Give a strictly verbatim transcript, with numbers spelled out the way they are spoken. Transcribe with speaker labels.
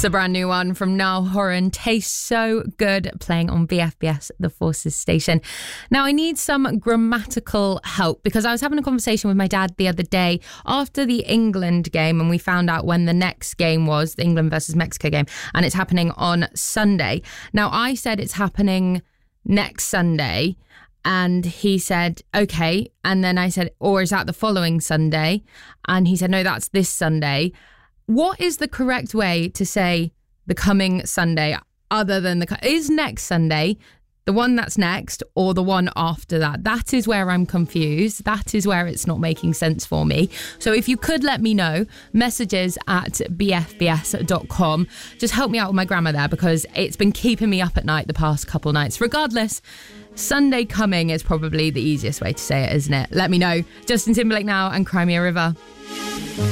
Speaker 1: The brand new one from Niall Horan, Tastes So Good, playing on B F B S, the Forces station. Now, I need some grammatical help because I was having a conversation with my dad the other day after the England game, and we found out when the next game was, the England versus Mexico game, and it's happening on Sunday. Now, I said it's happening next Sunday, and he said, okay. And then I said, or is that the following Sunday? And he said, no, that's this Sunday. What is the correct way to say the coming Sunday other than the... Is next Sunday the one that's next or the one after that? That is where I'm confused. That is where it's not making sense for me. So if you could let me know, messages at b f b s dot com. Just help me out with my grammar there because it's been keeping me up at night the past couple nights. Regardless, Sunday coming is probably the easiest way to say it, isn't it? Let me know. Justin Timberlake now and Cry Me a River.